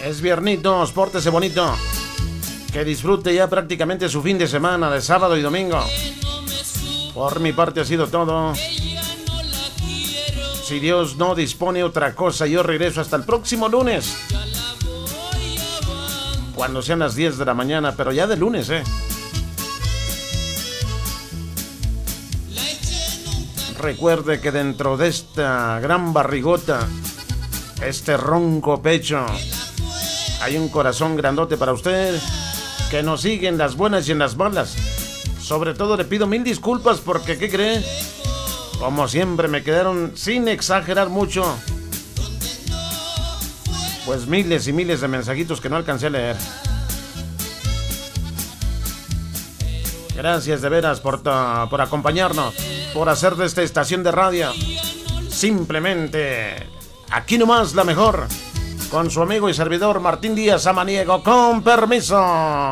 Es viernitos, pórtese bonito. Que disfrute ya prácticamente su fin de semana, de sábado y domingo. Por mi parte ha sido todo. Si Dios no dispone otra cosa, yo regreso hasta el próximo lunes. Cuando sean las 10 de la mañana, pero ya de lunes, Recuerde que dentro de esta gran barrigota, este ronco pecho, hay un corazón grandote para usted, que nos sigue en las buenas y en las malas. Sobre todo le pido 1000 disculpas porque, ¿qué cree? Como siempre me quedaron, sin exagerar mucho, pues miles y miles de mensajitos que no alcancé a leer. Gracias de veras por acompañarnos, por hacer de esta estación de radio simplemente aquí nomás la mejor, con su amigo y servidor Martín Díaz Samaniego. Con permiso.